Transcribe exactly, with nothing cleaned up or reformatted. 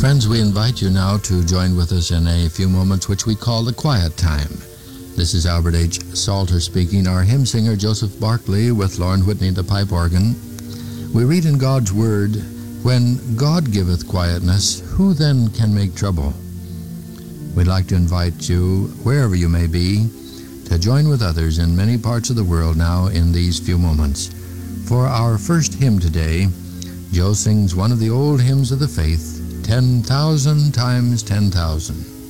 Friends, we invite you now to join with us in a few moments which we call the quiet time. This is Albert H. Salter speaking, our hymn singer Joseph Barclay with Lauren Whitney the pipe organ. We read in God's Word, "When God giveth quietness, who then can make trouble?" We'd like to invite you, wherever you may be, to join with others in many parts of the world now in these few moments. For our first hymn today, Joe sings one of the old hymns of the faith, ten thousand times ten thousand.